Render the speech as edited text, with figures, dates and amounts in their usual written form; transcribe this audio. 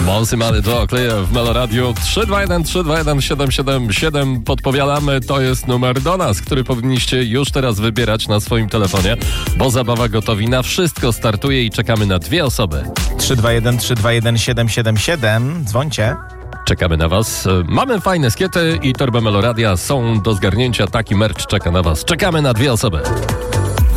Monsy Many Joe Clear w Meloradiu 321 321 777. Podpowiadamy, to jest numer do nas, który powinniście już teraz wybierać na swoim telefonie, bo zabawa Gotowi na wszystko startuje i czekamy na 2 osoby. 321 321 777. Dzwońcie. Czekamy na was. Mamy fajne skiety i torbę Meloradia są do zgarnięcia. Taki merch czeka na was. Czekamy na 2 osoby.